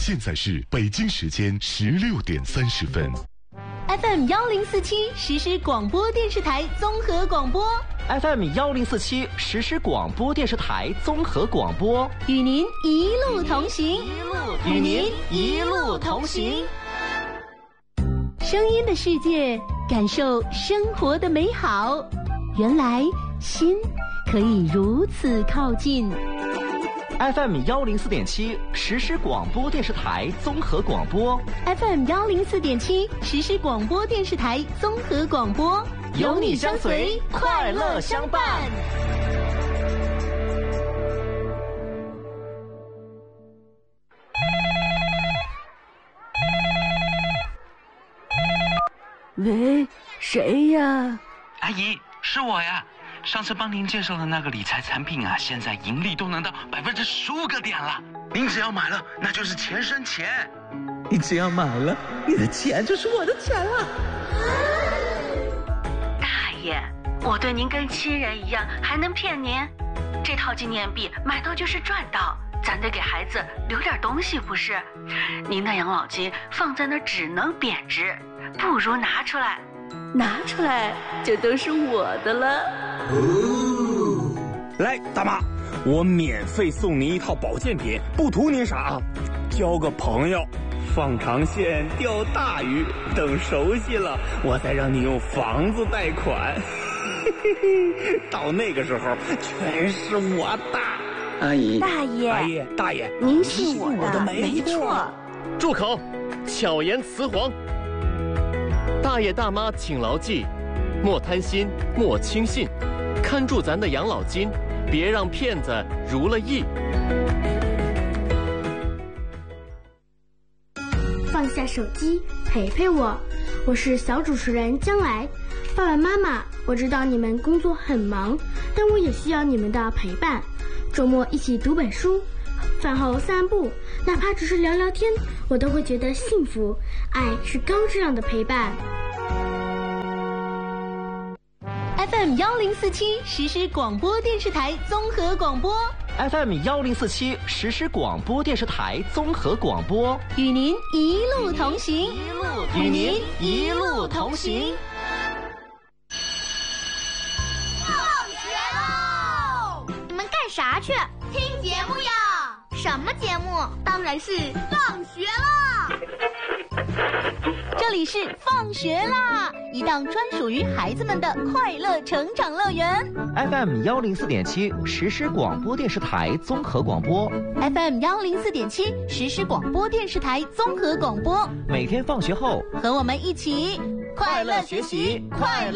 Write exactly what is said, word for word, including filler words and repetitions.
现在是北京时间十六点三十分。 F M 幺零四七实时广播电视台综合广播 ，F M 幺零四七实时广播电视台综合广播， 与您一路同行， 与您一路同行。 声音的世界，感受生活的美好。原来心可以如此靠近。 F M 幺零四点七实时广播电视台综合广播 ，F M 幺零四点七实时广播电视台综合广播， 有你相随，快乐相伴。 喂，谁呀？ 阿姨，是我呀。上次帮您介绍的那个理财产品啊，现在盈利都能到百分之十五个点了。您只要买了，那就是钱生钱。 你只要买了，你的钱就是我的钱了。 大爷，我对您跟亲人一样，还能骗您？这套纪念币买到就是赚到，咱得给孩子留点东西，不是？您的养老金放在那儿只能贬值，不如拿出来。 拿出来就都是我的了。 哦，来，大妈，我免费送您一套保健品，不图您啥，交个朋友，放长线钓大鱼，等熟悉了，我再让你用房子贷款。到那个时候，全是我的。 阿姨， 大爷， 阿姨，大爷， 您信我的， 没错。 住口！巧言辞黄。大爷大妈请牢记，莫贪心，莫轻信，看住咱的养老金，别让骗子如了意。 放下手机，陪陪我，我是小主持人将来。爸爸妈妈，我知道你们工作很忙，但我也需要你们的陪伴。周末一起读本书，饭后散步，哪怕只是聊聊天，我都会觉得幸福。爱是高质量的陪伴。 F M 幺零四七实时广播电视台综合广播 ，F M 幺零四七实时广播电视台综合广播， 与您一路同行， 与您一路同行。 放学喽！你们干啥去？听节目呀！什么节目？当然是放学啦！ 这里是放学啦，一档专属于孩子们的快乐成长乐园。 F M 幺零四点七实时广播电视台综合广播 ，F M 幺零四点七实时广播电视台综合广播。 每天放学后， 和我们一起快乐学习，快乐。